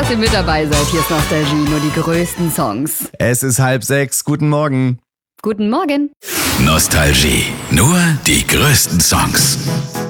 ihr mit dabei seid. Hier ist Nostalgie, nur die größten Songs. Es ist 5:30. Guten Morgen. Guten Morgen. Nostalgie, nur die größten Songs.